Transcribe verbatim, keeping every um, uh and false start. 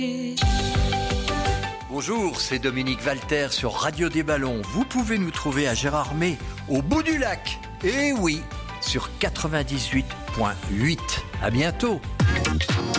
Bonjour, c'est Dominique Walter sur Radio des Ballons. Vous pouvez nous trouver à Gérardmer, au bout du lac. Et oui, sur quatre-vingt-dix-huit virgule huit. À bientôt.